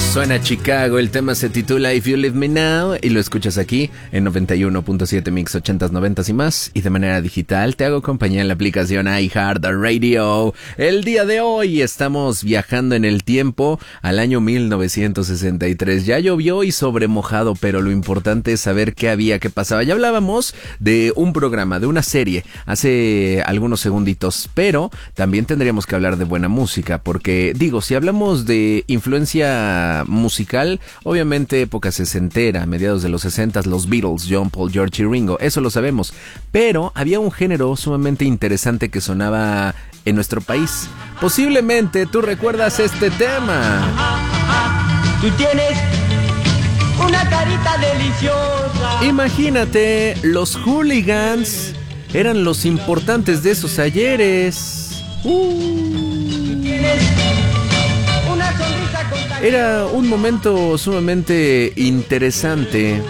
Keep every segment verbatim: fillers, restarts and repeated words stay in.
Suena Chicago, el tema se titula If You Leave Me Now y lo escuchas aquí en noventa y uno punto siete Mix ochentas, noventas y más, y de manera digital te hago compañía en la aplicación iHeartRadio. El día de hoy estamos viajando en el tiempo al año mil novecientos sesenta y tres. Ya llovió y sobremojado, pero lo importante es saber qué había, qué pasaba. Ya hablábamos de un programa, de una serie hace algunos segunditos, pero también tendríamos que hablar de buena música, porque digo, si hablamos de influencia musical, obviamente época sesentera, mediados de los sesentas, los Beatles, John, Paul, George y Ringo, eso lo sabemos, pero había un género sumamente interesante que sonaba en nuestro país. Posiblemente tú recuerdas este tema. Tú tienes una carita deliciosa. Imagínate, los Hooligans eran los importantes de esos ayeres. Uh. Tú tienes una sonrisa contagiosa. Era un momento sumamente interesante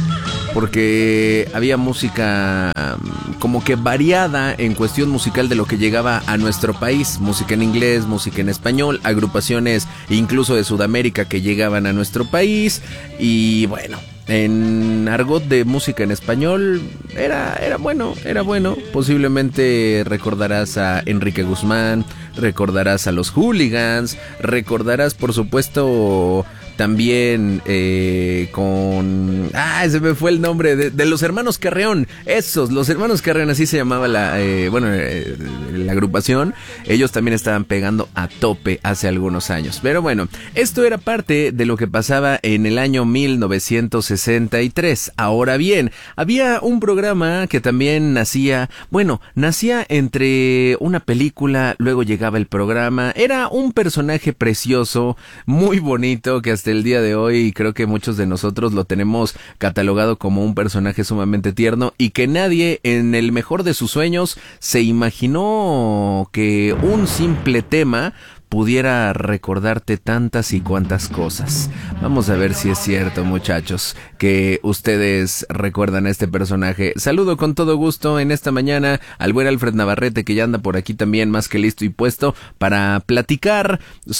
porque había música um, como que variada en cuestión musical de lo que llegaba a nuestro país. Música en inglés, música en español, agrupaciones incluso de Sudamérica que llegaban a nuestro país. Y bueno, en argot de música en español era, era bueno, era bueno. Posiblemente recordarás a Enrique Guzmán, recordarás a los Hooligans, recordarás por supuesto también eh, con... Ah, ese me fue el nombre de, de los hermanos Carreón. Esos, los hermanos Carreón, así se llamaba la, eh, bueno, eh, la agrupación. Ellos también estaban pegando a tope hace algunos años. Pero bueno, esto era parte de lo que pasaba en el año mil novecientos sesenta y tres. Ahora bien, había un programa que también nacía, bueno, nacía entre una película, luego llegaba el programa. Era un personaje precioso, muy bonito, que hasta el día de hoy creo que muchos de nosotros lo tenemos catalogado como un personaje sumamente tierno y que nadie en el mejor de sus sueños se imaginó que un simple tema pudiera recordarte tantas y cuantas cosas. Vamos a ver si es cierto, muchachos, que ustedes recuerdan a este personaje. Saludo con todo gusto en esta mañana al buen Alfred Navarrete, que ya anda por aquí también más que listo y puesto para platicar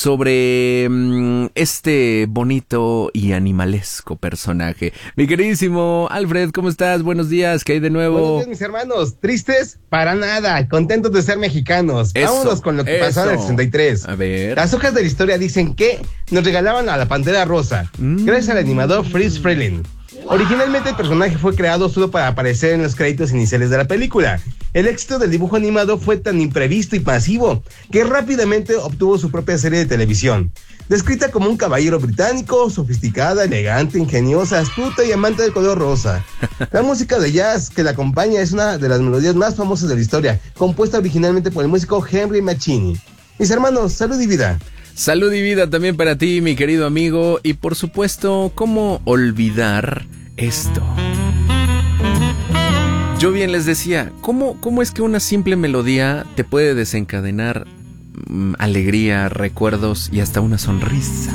sobre mmm, este bonito y animalesco personaje. Mi queridísimo Alfred, ¿cómo estás? Buenos días, ¿qué hay de nuevo? Buenos días, mis hermanos. ¿Tristes? Para nada. Contentos de ser mexicanos. Eso, vámonos con lo que eso. pasó en el sesenta y tres. A ver. Las hojas de la historia dicen que nos regalaban a la Pantera Rosa, mm. gracias al animador Friz Freleng. Originalmente el personaje fue creado solo para aparecer en los créditos iniciales de la película. El éxito del dibujo animado fue tan imprevisto y masivo que rápidamente obtuvo su propia serie de televisión. Descrita como un caballero británico, sofisticada, elegante, ingeniosa, astuta y amante del color rosa. La música de jazz que la acompaña es una de las melodías más famosas de la historia, compuesta originalmente por el músico Henry Mancini. Mis hermanos, salud y vida. Salud y vida también para ti, mi querido amigo. Y por supuesto, ¿cómo olvidar esto? Yo bien les decía, ¿cómo, cómo es que una simple melodía te puede desencadenar mmm, alegría, recuerdos y hasta una sonrisa?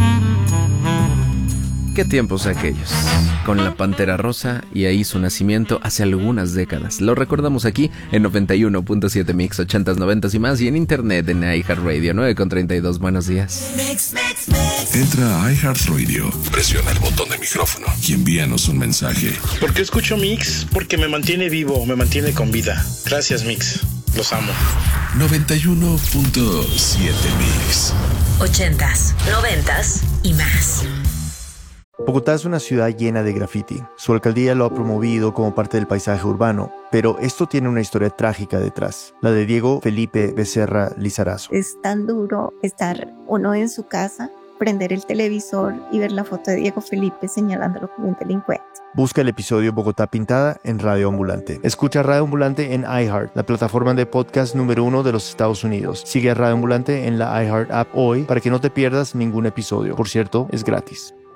¿Qué tiempos aquellos? Con la Pantera Rosa y ahí su nacimiento hace algunas décadas. Lo recordamos aquí en noventa y uno punto siete Mix ochentas, noventas y más y en internet en iHeartRadio nueve con treinta y dos. Buenos días. Mix, mix, mix. Entra a iHeartRadio, presiona el botón de micrófono y envíanos un mensaje. ¿Por qué escucho Mix? Porque me mantiene vivo, me mantiene con vida. Gracias, Mix. Los amo. noventa y uno punto siete Mix. Ochentas, noventas y más. Bogotá es una ciudad llena de graffiti. Su alcaldía lo ha promovido como parte del paisaje urbano, pero esto tiene una historia trágica detrás, la de Diego Felipe Becerra Lizarazo. Es tan duro estar uno en su casa, prender el televisor y ver la foto de Diego Felipe señalándolo como un delincuente. Busca el episodio Bogotá Pintada en Radio Ambulante. Escucha Radio Ambulante en iHeart, la plataforma de podcast número uno de los Estados Unidos. Sigue a Radio Ambulante en la iHeart app hoy para que no te pierdas ningún episodio. Por cierto, es gratis.